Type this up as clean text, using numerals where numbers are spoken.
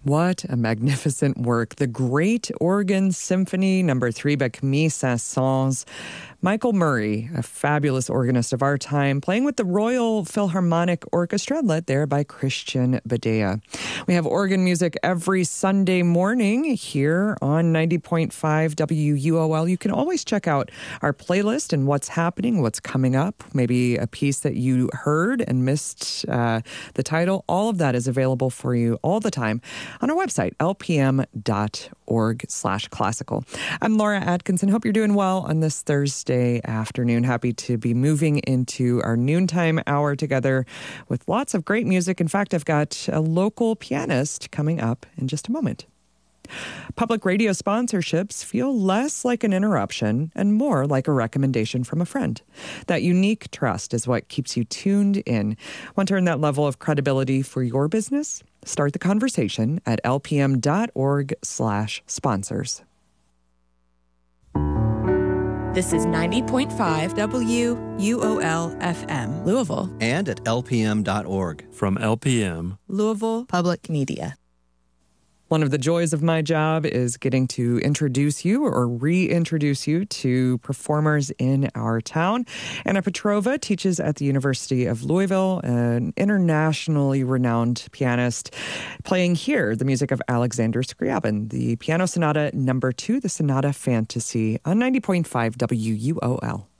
What a magnificent work. The Great Organ Symphony No. 3 by Camille Saint-Saëns. Michael Murray, a fabulous organist of our time, playing with the Royal Philharmonic Orchestra, led there by Christian Badea. We have organ music every Sunday morning here on 90.5 WUOL. You can always check out our playlist and what's happening, what's coming up, maybe a piece that you heard and missed the title. All of that is available for you all the time on our website, lpm.org/classical. I'm Laura Atkinson. Hope you're doing well on this Thursday afternoon. Happy to be moving into our noontime hour together with lots of great music. In fact, I've got a local pianist coming up in just a moment. Public radio sponsorships feel less like an interruption and more like a recommendation from a friend. That unique trust is what keeps you tuned in. Want to earn that level of credibility for your business? Start the conversation at lpm.org/sponsors. This is 90.5 WUOL FM, Louisville. And at lpm.org. From LPM, Louisville Public Media. One of the joys of my job is getting to introduce you or reintroduce you to performers in our town. Anna Petrova teaches at the University of Louisville, an internationally renowned pianist, playing here the music of Alexander Scriabin, the Piano Sonata No. 2, the Sonata Fantasy, on 90.5 WUOL.